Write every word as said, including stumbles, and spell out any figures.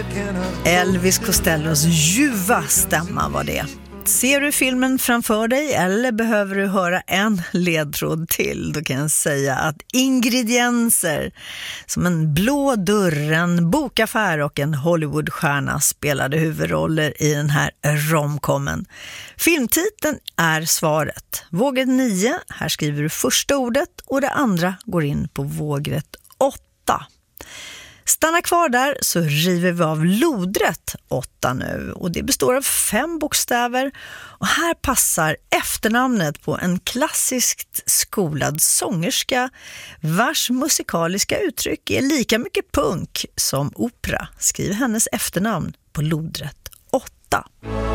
Elvis Costellos ljuva stämma var det. Ser du filmen framför dig eller behöver du höra en ledtråd till, då kan jag säga att ingredienser som en blå dörr, en bokaffär och en Hollywoodstjärna spelade huvudroller i den här romcomen. Filmtiteln är svaret. Vågrätt nio, här skriver du första ordet och det andra går in på vågrätt åtta. Stanna kvar där så river vi av lodrätt åtta nu och det består av fem bokstäver och här passar efternamnet på en klassiskt skolad sångerska vars musikaliska uttryck är lika mycket punk som opera. Skriv hennes efternamn på lodrätt åtta.